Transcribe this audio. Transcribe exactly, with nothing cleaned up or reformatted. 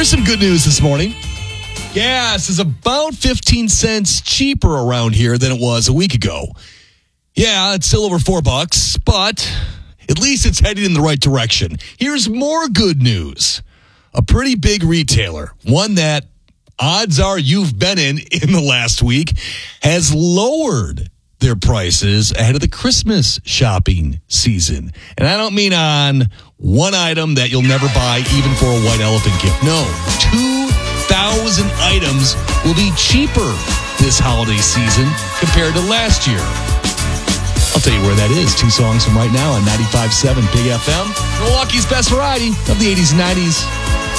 Here's some good news this morning. Gas is about fifteen cents cheaper around here than it was a week ago. Yeah, it's still over four bucks, but at least it's heading in the right direction. Here's more good news. A pretty big retailer, one that odds are you've been in in the last week, has lowered their prices ahead of the Christmas shopping season. And I don't mean on one item that you'll never buy even for a white elephant gift. No, two thousand items will be cheaper this holiday season compared to last year. I'll tell you where that is. Two songs from right now on ninety-five point seven Big F M. Milwaukee's best variety of the eighties and nineties.